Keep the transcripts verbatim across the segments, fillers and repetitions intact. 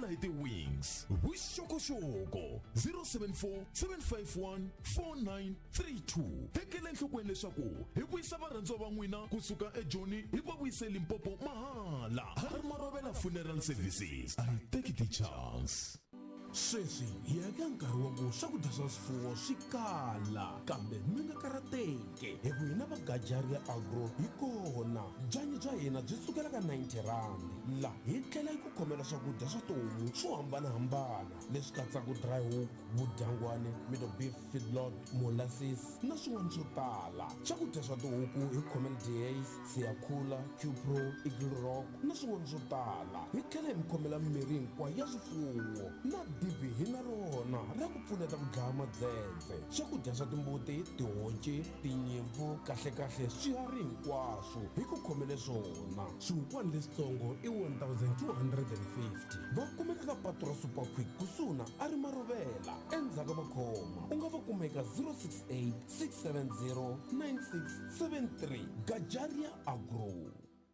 hi ti-wings vuxokoxoko zero seven four seven five one four nine three two. Tekela enhlokweni leswaku hi vuyisa varhandziwa va n'wina kusuka eJoni hi va vuyise Limpopo mahala. Hari Marovela Funeral Services, I take the chance. Sweswi hi ya ka nkarhi wa ku swakudya swa swifuwo swi kala kambe mi nga karateki hi ku hina va Gajaria Agro hi kona. Byanyi bya hina byi sukela ka ninety rand la hi tlhela hi ku khomela swakudya swa tihomu swo hambanahambana leswi katsaka dry hook, vudyangwane, middle beef, feedlot, molasses na swin'wana swo tala. Swakudya swa tihuku hi khomela D A's, Siyakhula, Q-Pro, Eagle Rock na swin'wana swo tala. Hi tlhela hi mi khomela mimirhi hinkwayo ya swifuwo na dibi hi na rona ra ku pfuneta ku dlaya madzedze. Swakudya swa timbuti, tihonci, tinyimpfu, kahle kahle swiharhi hinkwaswo hi ku khomele swona. Swinkwana leswitsongo i one thousand two hundred fifty. Va kumeka ka patu ra Super Quick kusuna Hari Marovela endzhaku va khoma. U nga va kumeka zero six eight six seven zero nine six seven three. Gajaria Agro.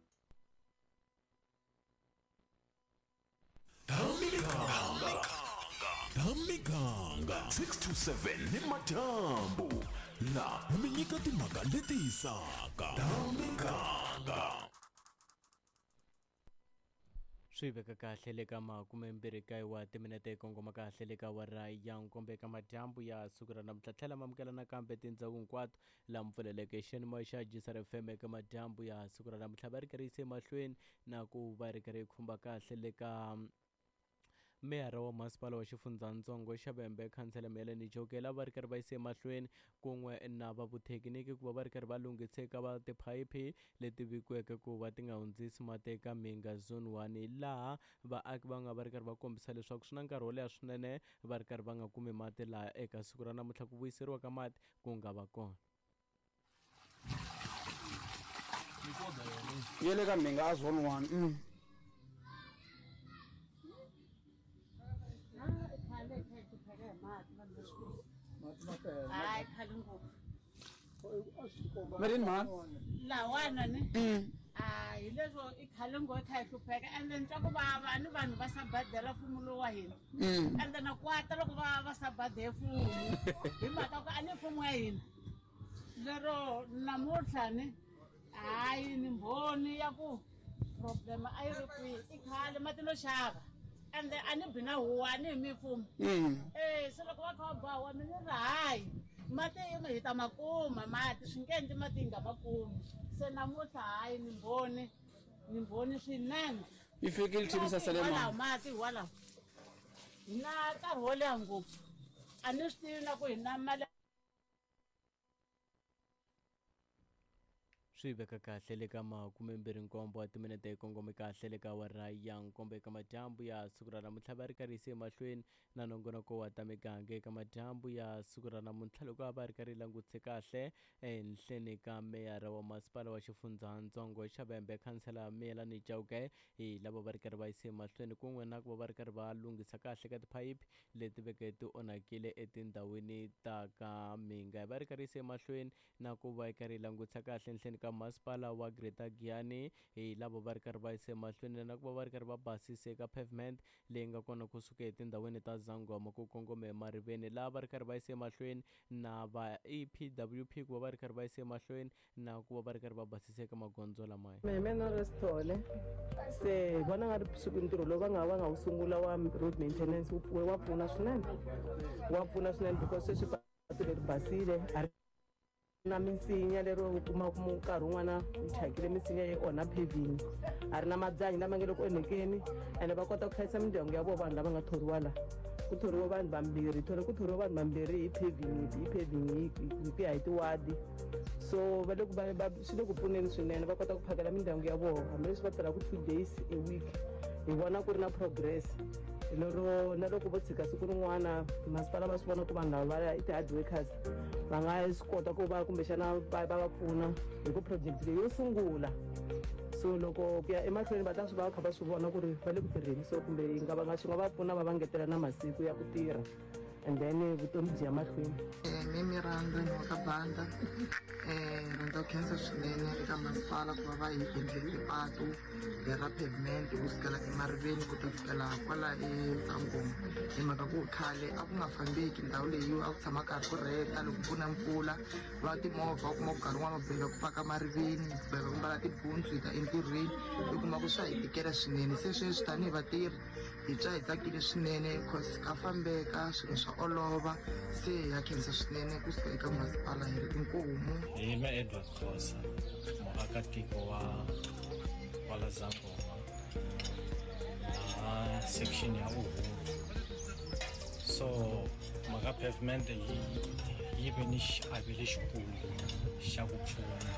Tamikanga six two seven ni Matambu la minyika timhaka leti hisaka. Tamikanga swi veka kahle le ka makume mbirhi kaye wa timinete hi kongoma kahle le ka wara ya nkombe ka madyambu ya siku ra namuntlha. Tlhela mamukela nakambe tindzawu hinkwato la mpfuleleke xinimoya xa Jisar F M eka madyambu ya siku ra namuntlha. Va ri karhi yise mahlweni na ku va ri karhi khumba kahle le ka meyara wa masipala wa xifundzantsongo xa Vhembe khansela Melanie Jokela. Va ri karhi va yise mahlweni kun'we na va vuthekiniki ku va va ri karhi va lunghiseka va tiphayiphi leti vikiweke ku va ti nga hundzisi mati eka Minga zone one, laha vaaki va nga va ri karhi va kombisa leswaku swi na nkarhi wo leha swinene va ri karhi va nga kumi mati laha eka siku ra namuntlha ku vuyiseriwa ka mati ku nga va kona. Ye le ka Minga zone one. mm. Ay khalungu Merin man lawana ni ay leswo I khalungu kha hlupheka and then twa ku vava ni vanhu va sabadela mfumo wa hina and then kwata loko va va sabade mfumo hi mhaka ku ani mfumo wa hina lero namuntlha ni ay ni mbhoni ya ku problem ay ri kwi I khale mati no xava and then ani bina huwa ani mi mfumo eh se loko va kha ba wa mina hayi mati yima hita makuma mati swingendi mati nga makumi se namuntlha hayi ni mboni ni mboni swinene ifikile thini saselema wala mati wala na nkarhi wo leha ngopfu a ni swi tivi na ku hi na mali. Swi veka kahle le ka makume mbirhi nkombo wa timinete hi kongome kahle le ka wara ya nkombo eka madyambu ya siku ra namuntlha. Va ri karhi yise mahlweni na nongonoko wa ta miganga eka madyambu ya siku ra namuntlha loko va ri karhi langutise kahle ehenhleni ka meyara wa masipala wa xifundzantsongo xa Vhembe khansela Melanie Jokela hi lava va ri karhi va yise mahlweni kun'we na ku va va ri karhi va lunghisa kahle ka tiphayiphi leti veke ti onhakile etindhawini ta ka Minga. Va ri karhi yise mahlweni na ku va karhi langutisa kahle ehenhleni ka masipala wa Greater Giyani hi lava va ri karhi va yise mahlweni na ku va va ri karhi va basise ka pavement leyi nga kona kusuka etindhawini ta Zangoma ku kongome Mariveni, laha va ri karhi va yise mahlweni na va E P W P ku va va ri karhi va yise mahlweni na ku va va ri karhi va basise ka magondzo lamaya. Mena Restole se vona nga ri siku ntirho lowu va nga va nga wu sungula wa road maintenance wu wa pfuna swinene wa pfuna swinene because sweswi patu leri basile na minsinya lero u kuma ku nkarhi wun'wana u thyakile minsinya yi onha paving a ri na mabyanyi lama nge le ku onhekeni ene va kota ku hlayisa mindyangu ya vona vanhu lava nga thoriwa laha ku thoriwa vanhu vambirhi thori ku thoriwa vanhu vambirhi hi paving hi paving hi ku ya hi tiwadi so va le ku va swi le ku pfuneni swinene va kota ku phakela mindyangu ya vona hambileswi va tirhaka two days a week hi vona ku ri na progress lero na loko vo tshika siku rin'wana masipala va swi vona ku vanhu lava va i ti-hard workers va nga swi kota ku va kumbexana va va pfuna hi ku project leyi yo sungula so loko ku ya emahlweni va ta swi va kha va swi vona ku ri va le ku tirheni so kumbe yi nga va nga swi nga va pfuna va va ngetela na masiku ya ku tirha and then eh, vutomi byi ya mahlweni. Mimi Randa Nwakabanda eh randa khensa swinene eka masipala ku va va hi endlele patu ra pavement kusukela emariveni ku ta fikela kwala eTsangoma hi mhaka ku khale a ku nga fambeki ndhawu leyi a ku tshama karhi ku rheta loko ku na mpfula va timovha u kuma ku karhi n'wana boheka ku paka mariveni ku boheka ku mbala tibutsu hi ta entirhweni u kuma ku swa hi tikela swinene se sweswi tanihi vatirhi hi twa hi tsakile swinene cause ka fambeka swilo swa olova se ha khensa swinene kusuka eka masipala hi ri inkomu. Hi me Edward Khosa muakatiko wa wala Zangoma laha section ya Uhuru. So maka pavement yi yi ve ni xiave lexikulu xa ku pfuna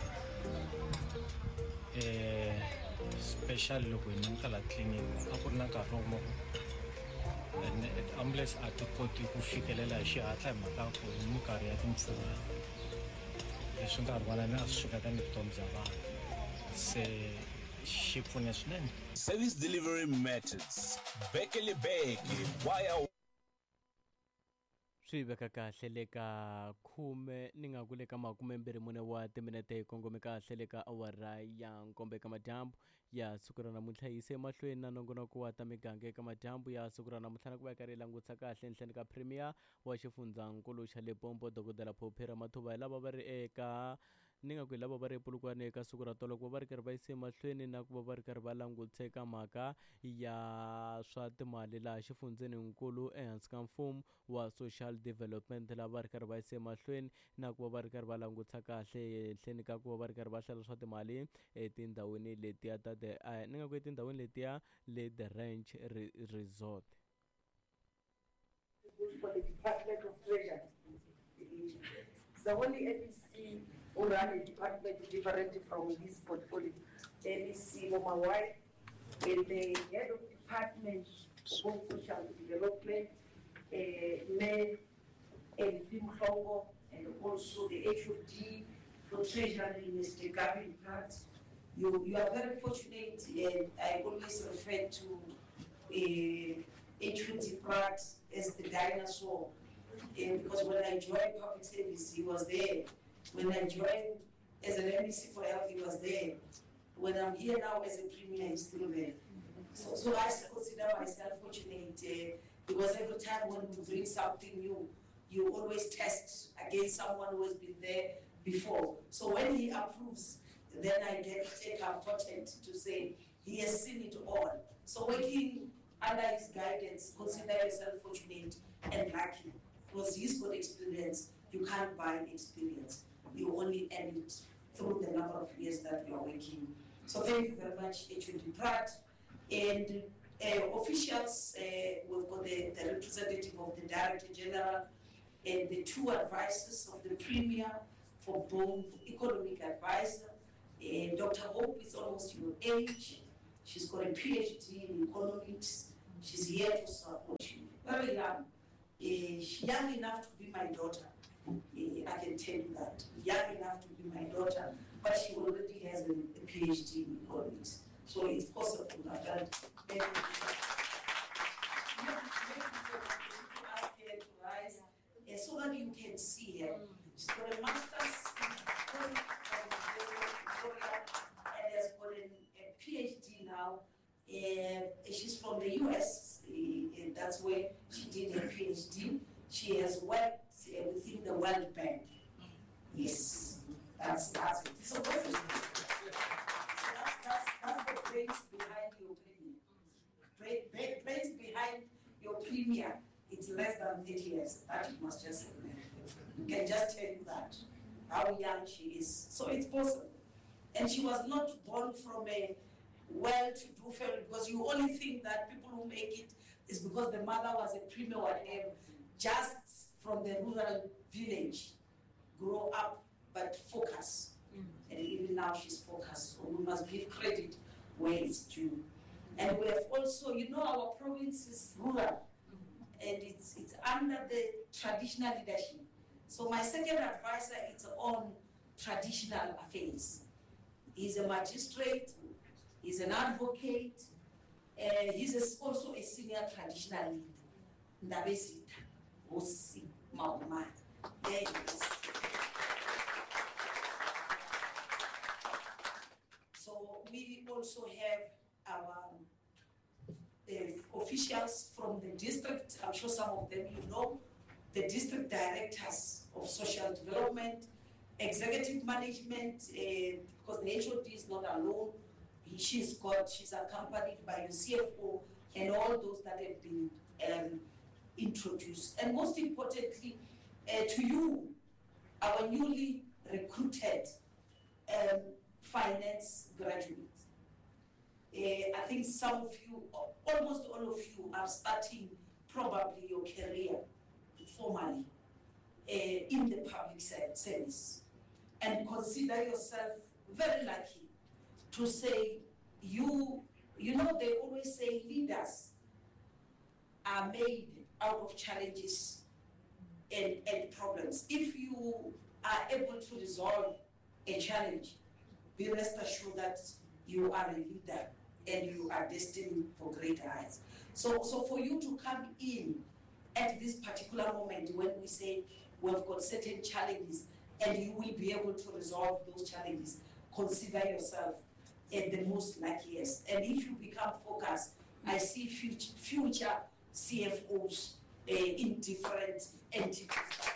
eh special loko hi languta la tliliniki a ku ri na nkarhi wa and ambulance a ti koti ku fikelela hi xihatla hi mhaka ku hi minkarhi ya timpfula leswi nkarhi walani a swi fikaka ni vutomi bya vanhu se xi pfune swinene. Service delivery methods bekele beke waya swi veka kahle le ka khume ni nga ku le ka makumembirhi mune wa timinete hi kongome kahle le ka awara ya nkombe ka madyambu ya siku ra namuntlha yi se emahlweni na nongonoko wa ta miganga eka madyambu ya siku ra namuntlha na ku va karhi hi langutisa kahle enhleni ka premier wa xifundzankulu xa Limpopo dokodela Phophi Ramathuba hi lava va ri eka ni nga ku hi lava va ri epolokwane eka siku ra tolo ku va va ri karhi va yise emahlweni na ku va va ri karhi va langutise eka mhaka ya swa timali laha xifundzeninkulu ehansi ka mfumo wa social development lava va ri karhi va yise emahlweni na ku va va ri karhi va langutisa kahle henhleni ka ku va va ri karhi va hlela swa timali etindhawini letiya ta the ni nga ku etindhawini letiya le the ranch resort. For the Department of Treasury, it's the only N E C who run a department different from this portfolio. N E C Mama White and the head of department for social development, Ned and Fim Hongo, and also the H O D for Treasury, Mister Gavin Pratt. You, you are very fortunate, and I always refer to uh, H O D Pratt as the dinosaur, and because when I joined public service, he was there. When I joined as an M E C for health, he was there. When I'm here now as a premier, he's still there. So, so I consider myself fortunate uh, because every time when you bring something new, you always test against someone who has been there before. So when he approves, then I get comforted to say he has seen it all. So working under his guidance, consider yourself fortunate and lucky because he's got experience. You can't buy experience. You only earn it through the number of years that you are working. So thank you very much, H O D Pratt. And uh, officials, uh, we've got the, the representative of the Director General and the two advisors of the Premier for both economic advisor. Uh, Doctor Hope is almost your age. She's got a P H D in economics. She's here to support you. Very young. Uh, she's young enough to be my daughter. Uh, I can tell you that. Young enough to be my daughter, but she already has a, a P H D in economics. So it's possible. I felt maybe ask her to rise uh, so that you can see her. She's got a master's in and has got a, a P H D now. Uh, she's from the U S. Uh, that's where she did her P H D. She has worked uh, within the World Bank. Yes, that's that's it. So what is it? So that's, that's, that's the brains behind your premier. Brain, brain, brains behind your premier. It's less than thirty years. That you must just you can just tell you that how young she is. So it's possible. And she was not born from a well-to-do family because you only think that people who make it is because the mother was a premier, whatever. Just from the rural village, grow up, but focus. Mm. And even now she's focused. So we must give credit where it's due. And we have also, you know, our province is rural, mm. and it's it's under the traditional leadership. So my second advisor is on traditional affairs. He's a magistrate, he's an advocate, uh, he's a, also a senior traditional leader. Ndabezitha. Hosi Maumane. There it is. So we also have our uh, officials from the district. I'm sure some of them you know. The district directors of social development, executive management, uh, because the H O D is not alone. He, she's got, she's accompanied by the C F O and all those that have been um, introduced. And most importantly, uh, to you, our newly recruited um, finance graduates. Uh, I think some of you, almost all of you, are starting probably your career formally uh, in the public service, and consider yourself very lucky to say you, you know, they always say leaders are made out of challenges and, and problems. If you are able to resolve a challenge, be rest assured that you are a leader and you are destined for greater heights. So, so for you to come in at this particular moment when we say we've got certain challenges and you will be able to resolve those challenges, consider yourself at the most luckiest. And if you become focused, I see future, future C F Os uh, in different entities.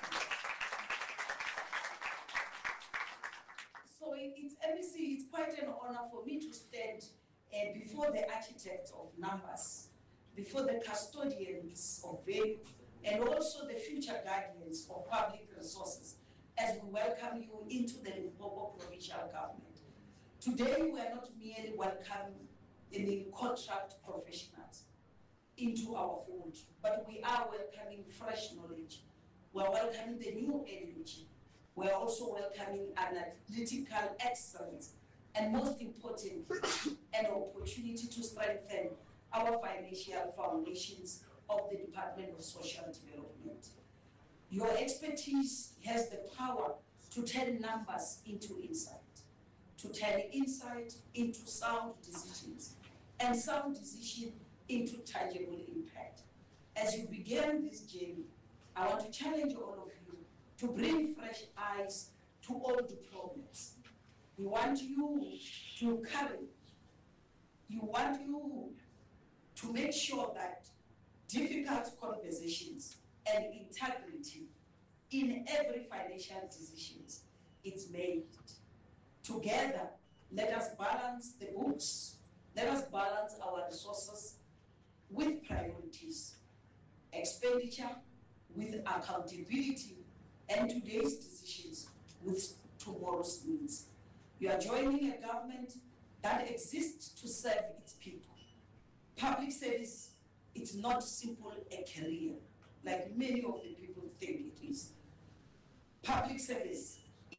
So it, it's M E C, it's quite an honor for me to stand uh, before the architects of numbers, before the custodians of value, and also the future guardians of public resources, as we welcome you into the Limpopo provincial government. Today, we are not merely welcoming the contract professionals into our fold, but we are welcoming fresh knowledge. We are welcoming the new energy. We are also welcoming analytical excellence, and most importantly, an opportunity to strengthen our financial foundations of the Department of Social Development. Your expertise has the power to turn numbers into insight, to turn insight into sound decisions, and sound decision into tangible impact. As you begin this journey, I want to challenge all of you to bring fresh eyes to all the problems. We want you to carry, you want you to make sure that difficult conversations and integrity in every financial decisions is made. Together, let us balance the books, let us balance our resources with priorities, expenditure with accountability, and today's decisions with tomorrow's needs. You are joining a government that exists to serve its people. Public service, it's not simple a career, like many of the people think it is. Public service.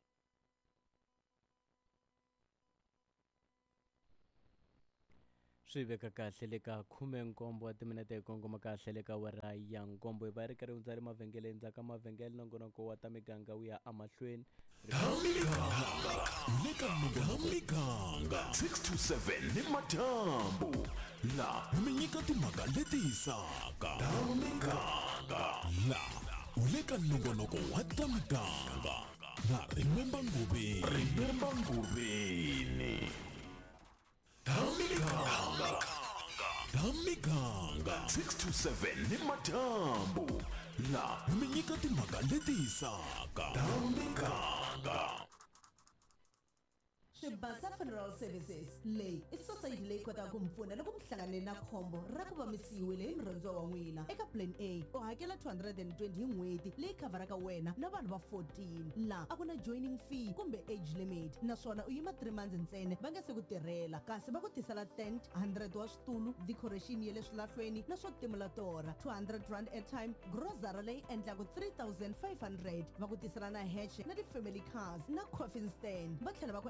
swi veka kahle le ka khume nkombo wa timinete hi kongoma kahle le ka wara ya nkombo hi va ri karhi hundza le mavhengeleni ndzhaku ka mavhengele nongonoko wa ta miganga wu ya amahlweni miganga six to seven ni madyambu la mi nyika timhaka leti hisaka miganga la u le ka nongonoko wa ta miganga na remember ngubeni remember ngubeni Damiganga, Damiganga, six to seven ni madyambu la mi nyika timhaka leti hisaka Damiganga. Shibasa Funeral Services leyi i society leyi kotaka ku mpfuna loko mi hlanganile na khombo ra ku va mi siyiwile hi murhandziwa wa n'wina. Eka plan A u hakela two hundred twenty hi n'hweti leyi khavaraka wena na vanhu va fourteen, laha a ku na joining fee kumbe age limit, naswona u yima three months ntsena va nga se ku tirhela, kasi va ku tisela tent, one hundred wa switulu, decoration ya le swilahlweni na swo timula tora, two hundred rand airtime, grocery leyi endlaku three thousand five hundred, va ku tisela na hatch na ti-family cars na coffin stand, va tlhela va ku endlela na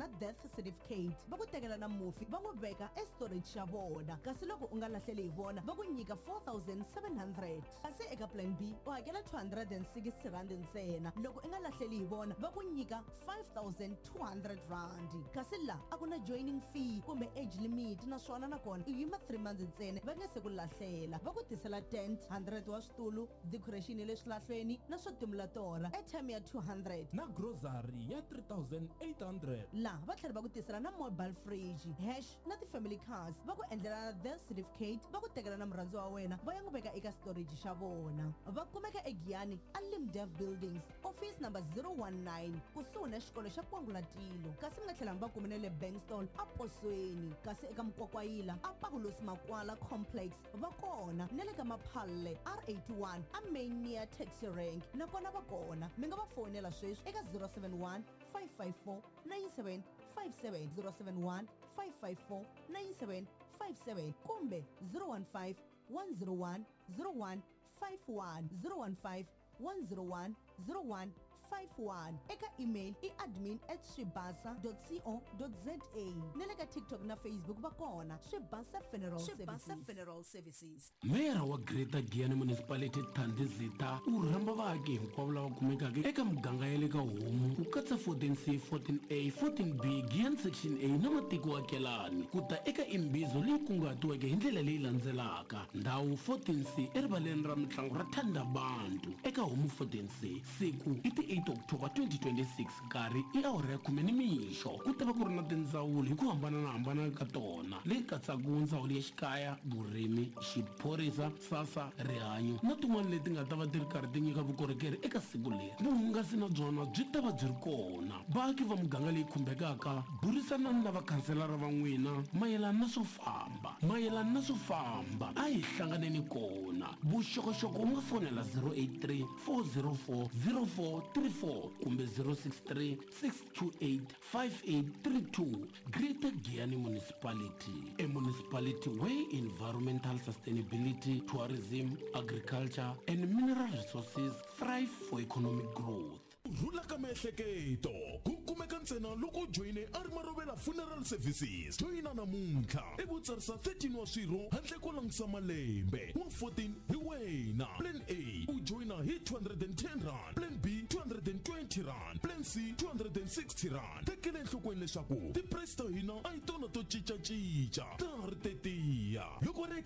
death certificate va ku tekela na mufi va n'wi veka estorage xa vona kasi loko u nga lahleli hi vona va ku nyika four thousand seven hundred kasi eka plan B u hakela two hundred sixty rand ntsena loko u nga lahleli hi vona va ku nyika five thousand two hundred rand kasi la a ku na joining fee kumbe age limit naswona nakona u yima three months ntsena va nge se ku lahlela va ku tisela tent one hundred wa switulu decoration le swilahlweni na swo timulatora airtime ya two hundred na grocery ya three thousand eight hundred laha va tlhela va ku tisela na mobile fridge hash na ti-family cars va ku endlela na death certificate va ku tekela na murhandziwa wa wena va ya n'wi veka eka storage xa vona va kumeka egiyani alimdev buildings office number zero one nine kusuhi na xikolo xa kwangulatilo kasi mi nga tlhela mi va kume na le bankstall a posweni kasi eka mukwakwayila a pakulosi makwala complex va kona na le ka maphalle r eighty-one a main near taxi rank nakona va kona mi nga va fonela sweswi eka zero seven one five five four nine seven five seven zero seven one five five four nine seven five seven kumbe zero one five one zero one zero one five one zero one five one zero one zero one five one eka email i admin at swibasa dot co dot za na le ka TikTok na Facebook va kona Swibasa Funeral Services. Funeral Services. Mera wa Greater Giyani Municipality Thandi Zita u rhamba vaaki hinkwavo lava kumekaka eka muganga ya le ka Homu ku katsa fourteen C fourteen A fourteen B Giyani Section A na matiko akelani ku ta eka imbizo leyi kunguhatiweke hi ndlela leyi landzelaka ndhawu fourteen C erivaleni ra mitlangu ra Thandabantu eka Homu fourteen C siku i ti eight October twenty twenty-six nkarhi i awara ya khume ni mixo ku ta va ku ri na tindzawulo hi ku hambanahambana ka tona leyi katsaka ndzawulo ya xikaya vurimi xiphorisa sasa rihanyo na tin'wana leti nga ta va ti ri karhi ti nyika vukorhokeri eka siku leri vuhungasi na byona byi ta va byi ri kona vaaki va muganga leyi khumbekaka burisanani na vakhanselara va n'wina mayelana na swo famba mayelana na swo famba a hi hlanganeni kona vuxokoxoko u nga fonela zero eight three four zero four zero four three four kumbe zero six three six two eight five eight three two. Greater Giyani Municipality, a municipality where environmental sustainability, tourism, agriculture and mineral resources thrive for economic growth. Rula ka miehleketo ku kumeka ntsena loko joyine Arimarovela Funeral Services joyina namuntlha evutsarisa thirteen wa swirho handle ko langisa malembe wa fourteen hi wena plan A u joyina hi two hundred ten rand plan B two hundred twenty rand plan C two hundred sixty rand tekele enhlokweni leswaku ti-price ta hina a hi tona to cincacinca ta ha ri tetiya loko ri